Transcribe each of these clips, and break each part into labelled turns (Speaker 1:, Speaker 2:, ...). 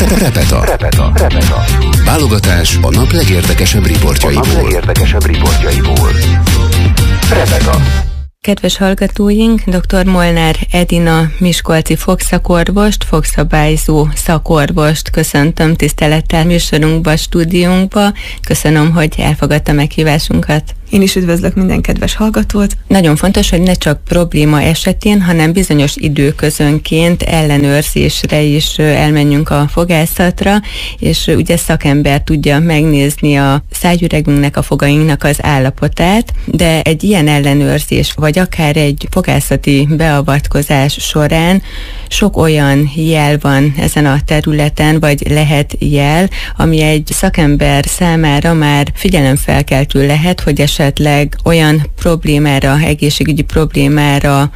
Speaker 1: Repeta. Válogatás a nap legérdekesebb riportjaiból. Repeta.
Speaker 2: Kedves hallgatóink, dr. Molnár Edina miskolci fogszakorvost, fogszabályzó szakorvost köszöntöm tisztelettel műsorunkba, stúdiónkba. Köszönöm, hogy elfogadta meghívásunkat.
Speaker 3: Én is üdvözlök minden kedves hallgatót.
Speaker 2: Nagyon fontos, hogy ne csak probléma esetén, hanem bizonyos időközönként ellenőrzésre is elmenjünk a fogászatra, és ugye szakember tudja megnézni a szájüregünknek, a fogainknak az állapotát, de egy ilyen ellenőrzés, vagy akár egy fogászati beavatkozás során sok olyan jel van ezen a területen, vagy lehet jel, ami egy szakember számára már figyelemfelkeltő lehet, hogy esetleg olyan problémára, egészségügyi problémára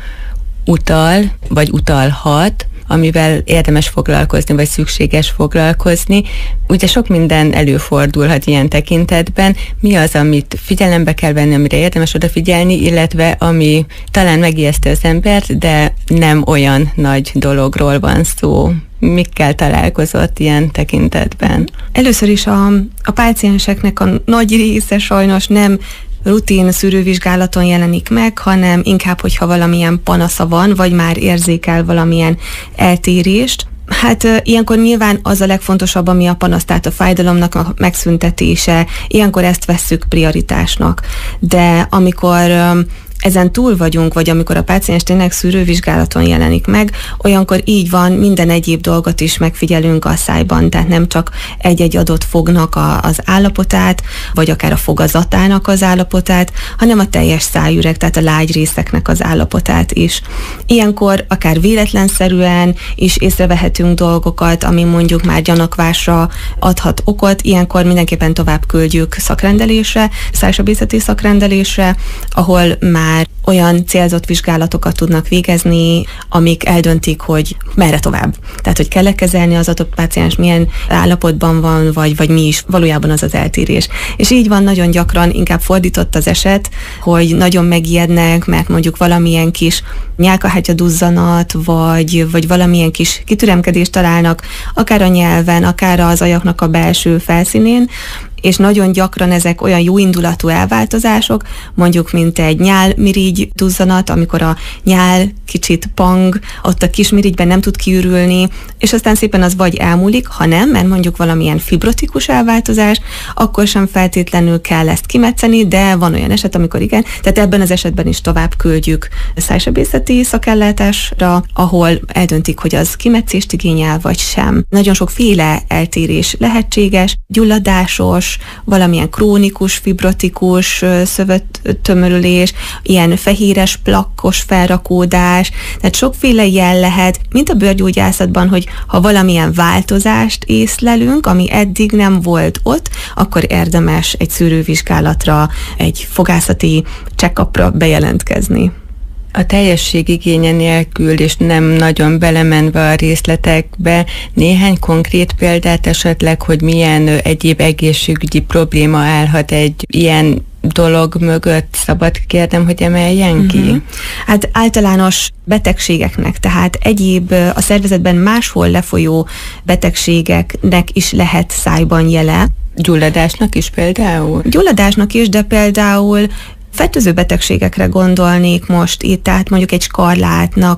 Speaker 2: utal, vagy utalhat, amivel érdemes foglalkozni, vagy szükséges foglalkozni. Ugye sok minden előfordulhat ilyen tekintetben. Mi az, amit figyelembe kell venni, amire érdemes odafigyelni, illetve ami talán megijeszti az embert, de nem olyan nagy dologról van szó. Mikkel találkozott ilyen tekintetben?
Speaker 3: Először is a pácienseknek a nagy része sajnos nem rutin szűrővizsgálaton jelenik meg, hanem inkább, hogyha valamilyen panasza van, vagy már érzékel valamilyen eltérést. Hát ilyenkor nyilván az a legfontosabb, ami a panasz, tehát a fájdalomnak a megszüntetése, ilyenkor ezt vesszük prioritásnak. De amikor ezen túl vagyunk, vagy amikor a páciens tényleg szűrővizsgálaton jelenik meg, olyankor így van, minden egyéb dolgot is megfigyelünk a szájban, tehát nem csak egy-egy adott fognak az állapotát, vagy akár a fogazatának az állapotát, hanem a teljes szájüreg, tehát a lágy részeknek az állapotát is. Ilyenkor akár véletlenszerűen is észrevehetünk dolgokat, ami mondjuk már gyanakvásra adhat okot, ilyenkor mindenképpen tovább küldjük szakrendelésre, szájsebészeti szakrendelésre, ahol már olyan célzott vizsgálatokat tudnak végezni, amik eldöntik, hogy merre tovább. Tehát, hogy kell kezelni az adott páciens, milyen állapotban van, vagy mi is valójában az az eltérés. És így van nagyon gyakran, inkább fordított az eset, hogy nagyon megijednek, mert mondjuk valamilyen kis nyálkahártya duzzanat, vagy valamilyen kis kitüremkedést találnak, akár a nyelven, akár az ajaknak a belső felszínén, és nagyon gyakran ezek olyan jóindulatú elváltozások, mondjuk mint egy nyálmirigy duzzanat, amikor a nyál kicsit pang, ott a kismirigyben nem tud kiürülni, és aztán szépen az vagy elmúlik, ha nem, mert mondjuk valamilyen fibrotikus elváltozás, akkor sem feltétlenül kell ezt kimetszeni, de van olyan eset, amikor igen, tehát ebben az esetben is tovább küldjük szájsebészeti szakellátásra, ahol eldöntik, hogy az kimetszést igényel, vagy sem. Nagyon sokféle eltérés lehetséges, gyulladásos, valamilyen krónikus, fibrotikus szövettömörülés, ilyen fehéres, plakkos felrakódás, tehát sokféle jel lehet, mint a bőrgyógyászatban, hogy ha valamilyen változást észlelünk, ami eddig nem volt ott, akkor érdemes egy szűrővizsgálatra, egy fogászati check-upra bejelentkezni.
Speaker 2: A teljesség igénye nélkül, és nem nagyon belemenve a részletekbe, néhány konkrét példát esetleg, hogy milyen egyéb egészségügyi probléma állhat egy ilyen dolog mögött, szabad kérdem, hogy emeljen ki?
Speaker 3: Hát általános betegségeknek, tehát egyéb a szervezetben máshol lefolyó betegségeknek is lehet szájban jele.
Speaker 2: Gyulladásnak is például?
Speaker 3: Gyulladásnak is, de például fertőző betegségekre gondolnék most itt, tehát mondjuk egy skarlátnak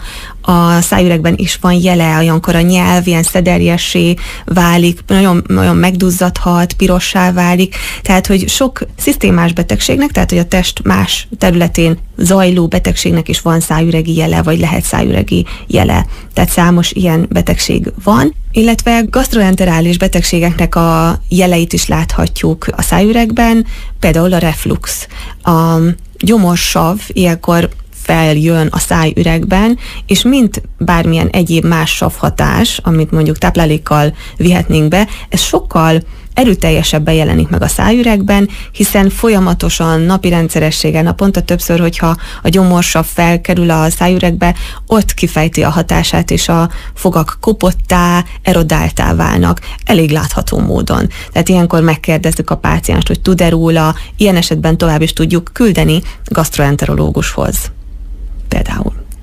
Speaker 3: a szájüregben is van jele, olyankor a nyelv ilyen szederjessé válik, nagyon, nagyon megduzzadhat, pirossá válik, tehát hogy sok szisztémás betegségnek, tehát hogy a test más területén zajló betegségnek is van szájüregi jele, vagy lehet szájüregi jele, tehát számos ilyen betegség van, illetve gasztroenterális betegségeknek a jeleit is láthatjuk a szájüregben, például a reflux. A gyomorsav ilyenkor feljön a szájüregben, és mint bármilyen egyéb más savhatás, amit mondjuk táplálékkal vihetnénk be, ez sokkal erőteljesebben jelenik meg a szájüregben, hiszen folyamatosan, napi rendszerességgel, naponta többször, hogyha a gyomorsav felkerül a szájüregbe, ott kifejti a hatását, és a fogak kopottá, erodáltá válnak, elég látható módon. Tehát ilyenkor megkérdezzük a pácienst, hogy tud-e róla, ilyen esetben tovább is tudjuk küldeni gasztroenterológushoz. Például.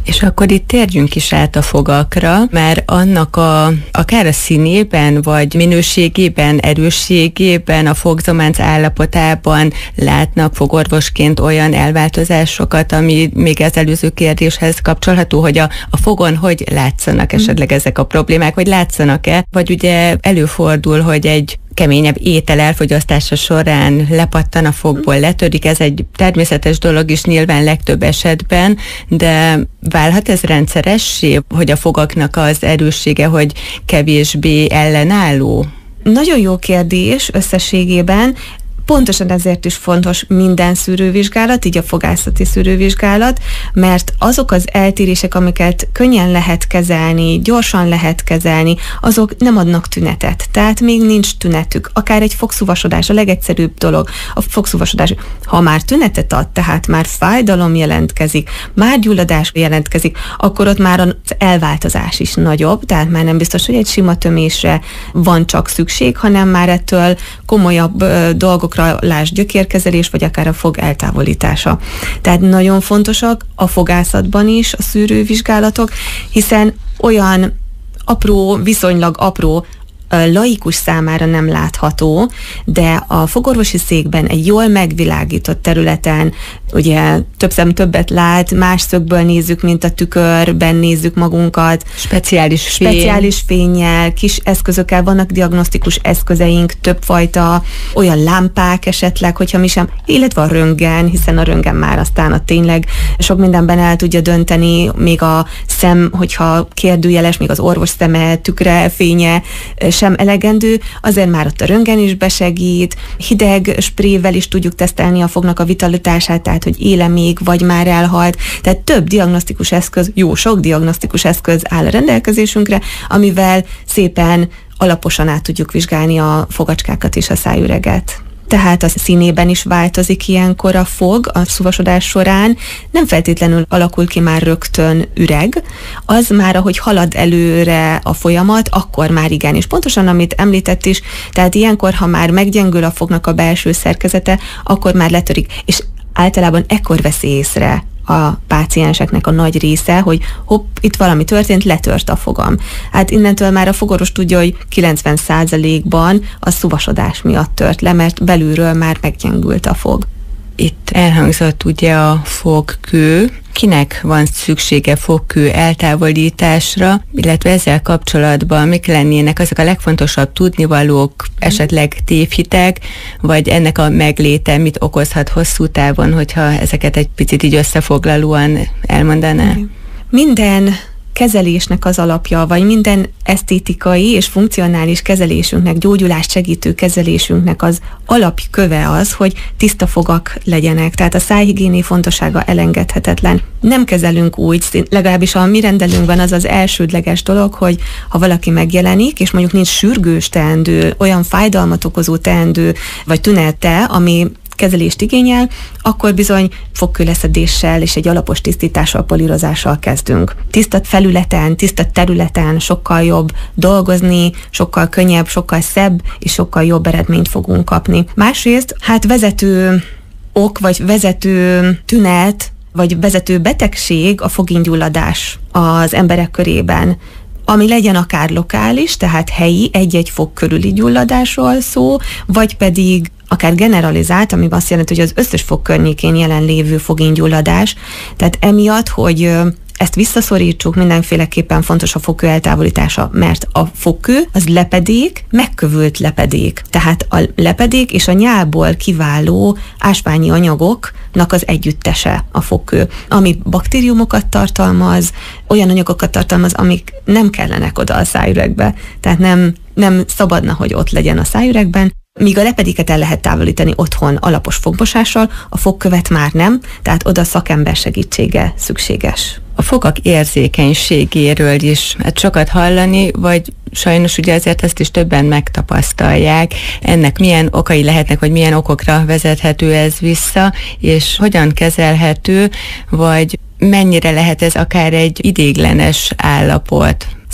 Speaker 2: És akkor itt térjünk is át a fogakra, mert annak akár a színében, vagy minőségében, erősségében, a fogzománc állapotában látnak fogorvosként olyan elváltozásokat, ami még az előző kérdéshez kapcsolható, hogy a fogon hogy látszanak esetleg ezek a problémák, vagy látszanak-e, vagy ugye előfordul, hogy egy keményebb étel elfogyasztása során lepattan a fogból, letörik, ez egy természetes dolog is nyilván legtöbb esetben, de válhat ez rendszeressé, hogy a fogaknak az erőssége, hogy kevésbé ellenálló?
Speaker 3: Nagyon jó kérdés összességében. Pontosan ezért is fontos minden szűrővizsgálat, így a fogászati szűrővizsgálat, mert azok az eltérések, amiket könnyen lehet kezelni, gyorsan lehet kezelni, azok nem adnak tünetet. Tehát még nincs tünetük. Akár egy fogszúvasodás, a legegyszerűbb dolog, a fogszúvasodás. Ha már tünetet ad, tehát már fájdalom jelentkezik, már gyulladás jelentkezik, akkor ott már az elváltozás is nagyobb, tehát már nem biztos, hogy egy sima tömésre van csak szükség, hanem már ettől komolyabb dolgok, lásd gyökérkezelés, vagy akár a fog eltávolítása. Tehát nagyon fontosak a fogászatban is a szűrővizsgálatok, hiszen olyan apró, viszonylag apró, laikus számára nem látható, de a fogorvosi székben egy jól megvilágított területen, ugye több szem többet lát, más szögből nézzük, mint a tükörben nézzük magunkat. Speciális fénnyel, kis eszközökkel, vannak diagnosztikus eszközeink, többfajta, olyan lámpák esetleg, hogyha mi sem, illetve a röntgen, hiszen a röntgen már aztán a tényleg sok mindenben el tudja dönteni, még a szem, hogyha kérdőjeles, még az orvos szeme, tükre, fénye sem elegendő, azért már ott a röntgen is besegít, hideg sprével is tudjuk tesztelni a fognak a vitalitását, tehát hogy éle még, vagy már elhalt. Tehát több diagnosztikus eszköz, jó sok diagnosztikus eszköz áll a rendelkezésünkre, amivel szépen alaposan át tudjuk vizsgálni a fogacskákat és a szájüreget. Tehát a színében is változik ilyenkor a fog a szúvasodás során, nem feltétlenül alakul ki már rögtön üreg, az már, ahogy halad előre a folyamat, akkor már igen, és pontosan amit említett is, tehát ilyenkor, ha már meggyengül a fognak a belső szerkezete, akkor már letörik, és általában ekkor veszi észre a pácienseknek a nagy része, hogy hopp, itt valami történt, letört a fogam. Hát innentől már a fogorvos tudja, hogy 90%-ban a szúvasodás miatt tört le, mert belülről már meggyengült a fog.
Speaker 2: Itt elhangzott ugye a fogkő. Kinek van szüksége fogkő eltávolításra, illetve ezzel kapcsolatban mik lennének azok a legfontosabb tudnivalók, esetleg tévhitek, vagy ennek a megléte mit okozhat hosszú távon, hogyha ezeket egy picit így összefoglalóan elmondaná?
Speaker 3: Minden kezelésnek az alapja, vagy minden esztétikai és funkcionális kezelésünknek, gyógyulást segítő kezelésünknek az alapköve az, hogy tiszta fogak legyenek. Tehát a szájhigiéni fontossága elengedhetetlen. Nem kezelünk úgy, legalábbis a mi rendelünkben az az elsődleges dolog, hogy ha valaki megjelenik, és mondjuk nincs sürgős teendő, olyan fájdalmat okozó teendő, vagy tünete, ami kezelést igényel, akkor bizony fogkőleszedéssel és egy alapos tisztítással, polírozással kezdünk. Tiszta felületen, tiszta területen sokkal jobb dolgozni, sokkal könnyebb, sokkal szebb és sokkal jobb eredményt fogunk kapni. Másrészt, hát vezető ok, vagy vezető tünet, vagy vezető betegség a fogingyulladás az emberek körében, ami legyen akár lokális, tehát helyi, egy-egy fog körüli gyulladásról szó, vagy pedig akár generalizált, ami azt jelenti, hogy az összes fog környékén jelenlévő fogingyulladás. Tehát emiatt, hogy ezt visszaszorítsuk, mindenféleképpen fontos a fogkő eltávolítása, mert a fogkő az lepedék, megkövült lepedék. Tehát a lepedék és a nyálból kiváló ásványi anyagoknak az együttese a fogkő, ami baktériumokat tartalmaz, olyan anyagokat tartalmaz, amik nem kellenek oda a szájüregbe. Tehát nem szabadna, hogy ott legyen a szájüregben. Míg a lepedéket el lehet távolítani otthon alapos fogmosással, a fogkövet már nem, tehát oda szakember segítsége szükséges.
Speaker 2: A fogak érzékenységéről is sokat hallani, vagy sajnos ugye azért ezt is többen megtapasztalják. Ennek milyen okai lehetnek, vagy milyen okokra vezethető ez vissza, és hogyan kezelhető, vagy mennyire lehet ez akár egy ideiglenes állapot?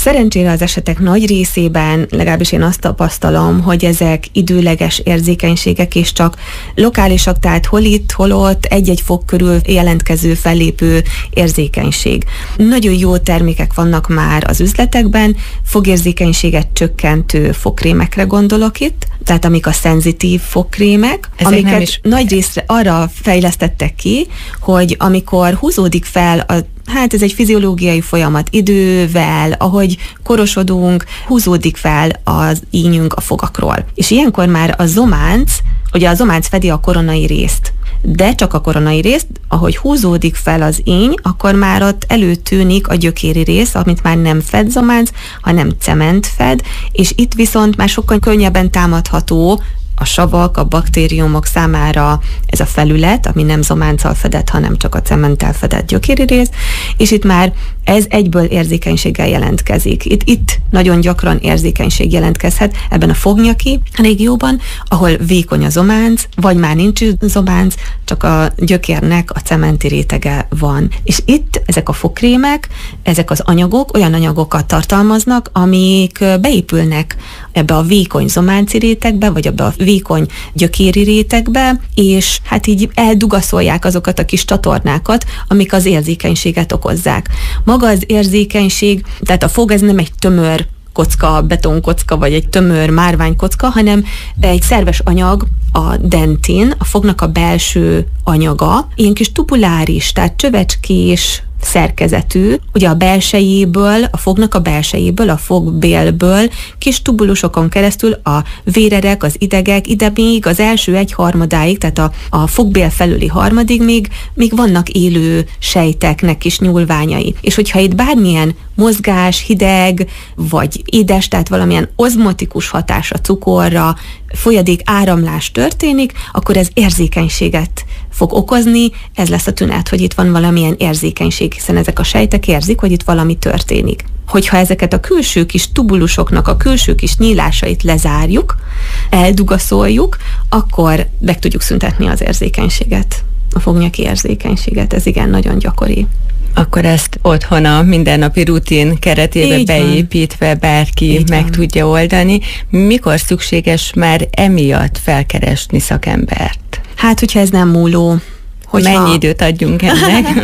Speaker 3: Szerencsére az esetek nagy részében, legalábbis én azt tapasztalom, hogy ezek időleges érzékenységek, és csak lokálisak, tehát hol itt, hol ott, egy-egy fok körül jelentkező, fellépő érzékenység. Nagyon jó termékek vannak már az üzletekben, fogérzékenységet csökkentő fogkrémekre gondolok itt, tehát amik a szenzitív fogkrémek, amiket nagy részre arra fejlesztettek ki, hogy amikor húzódik fel hát ez egy fiziológiai folyamat, idővel, ahogy korosodunk, húzódik fel az ínyünk a fogakról. És ilyenkor már a zománc, ugye a zománc fedi a koronai részt, de csak a koronai részt, ahogy húzódik fel az íny, akkor már ott előtűnik a gyökéri rész, amit már nem fed zománc, hanem cement fed, és itt viszont már sokkal könnyebben támadható a savak, a baktériumok számára ez a felület, ami nem zománccal fedett, hanem csak a cementtel fedett gyökéri rész, és itt már ez egyből érzékenységgel jelentkezik. Itt nagyon gyakran érzékenység jelentkezhet ebben a fognyaki régióban, ahol vékony a zománc, vagy már nincs zománc, csak a gyökérnek a cementi rétege van. És itt ezek a fogkrémek, ezek az anyagok olyan anyagokat tartalmaznak, amik beépülnek ebbe a vékony zománci rétegbe, vagy ebbe a vékony gyökéri rétegbe, és hát így eldugaszolják azokat a kis csatornákat, amik az érzékenységet okozzák. Maga az érzékenység, tehát a fog ez nem egy tömör kocka, betonkocka, vagy egy tömör márványkocka, hanem egy szerves anyag, a dentin, a fognak a belső anyaga, ilyen kis tubuláris, tehát csövecskés szerkezetű, ugye a belsejéből, a fognak a belsejéből, a fogbélből kis tubulusokon keresztül a vérerek, az idegek, ide még az első 1/3, tehát a fogbél felüli harmadig még vannak élő sejteknek kis nyúlványai. És hogyha itt bármilyen mozgás, hideg, vagy édes, tehát valamilyen ozmotikus hatás a cukorra, folyadék áramlás történik, akkor ez érzékenységet fog okozni, ez lesz a tünet, hogy itt van valamilyen érzékenység, hiszen ezek a sejtek érzik, hogy itt valami történik. Hogyha ezeket a külső kis tubulusoknak a külső kis nyílásait lezárjuk, eldugaszoljuk, akkor meg tudjuk szüntetni az érzékenységet, a fognyaki érzékenységet. Ez igen, nagyon gyakori.
Speaker 2: Akkor ezt otthon a mindennapi rutin keretébe így beépítve van. Bárki így meg van. Tudja oldani. Mikor szükséges már emiatt felkeresni szakembert?
Speaker 3: Hát, hogyha ez nem múló.
Speaker 2: Mennyi időt adjunk ennek?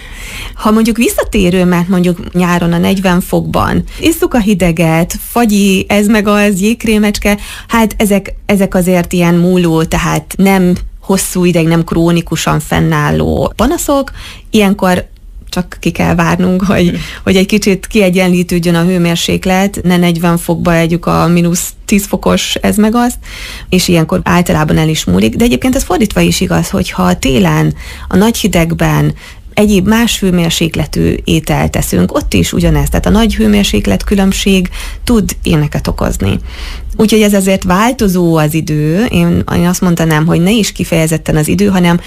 Speaker 3: Ha mondjuk visszatérő, mert mondjuk nyáron a 40 fokban isszuk a hideget, fagyi, ez meg az, jégkrémecske, hát ezek azért ilyen múló, tehát nem hosszú ideig, nem krónikusan fennálló panaszok. Ilyenkor csak ki kell várnunk, hogy egy kicsit kiegyenlítődjön a hőmérséklet, ne 40 fokba együk a -10 fokos ez meg az, és ilyenkor általában el is múlik. De egyébként ez fordítva is igaz, hogyha télen, a nagy hidegben egyéb más hőmérsékletű ételt teszünk, ott is ugyanez, tehát a nagy hőmérséklet különbség tud ilyeneket okozni. Úgyhogy ez azért változó az idő, én azt mondanám, hogy ne is kifejezetten az idő, hanem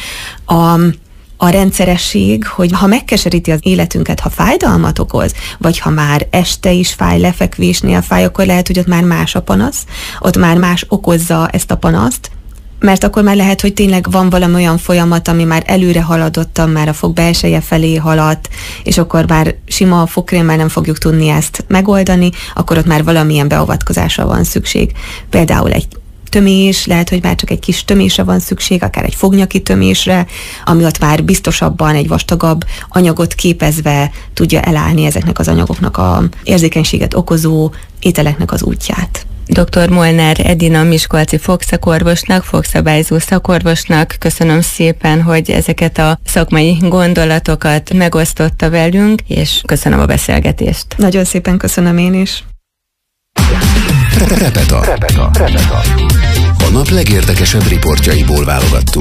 Speaker 3: a rendszeresség, hogy ha megkeseríti az életünket, ha fájdalmat okoz, vagy ha már este is fáj, lefekvésnél fáj, akkor lehet, hogy ott már más a panasz, ott már más okozza ezt a panaszt, mert akkor már lehet, hogy tényleg van valami olyan folyamat, ami már előre haladottan, már a fog belseje felé haladt, és akkor már sima fogkrémmel nem fogjuk tudni ezt megoldani, akkor ott már valamilyen beavatkozásra van szükség. Például egy tömés, lehet, hogy már csak egy kis tömésre van szükség, akár egy fognyaki tömésre, ami ott már biztosabban egy vastagabb anyagot képezve tudja elállni ezeknek az anyagoknak a érzékenységet okozó ételeknek az útját.
Speaker 2: Dr. Molnár Edina miskolci fogszakorvosnak, fogszabályzó szakorvosnak köszönöm szépen, hogy ezeket a szakmai gondolatokat megosztotta velünk, és köszönöm a beszélgetést.
Speaker 3: Nagyon szépen köszönöm én is.
Speaker 1: Repeta. A nap legérdekesebb riportjaiból válogattunk.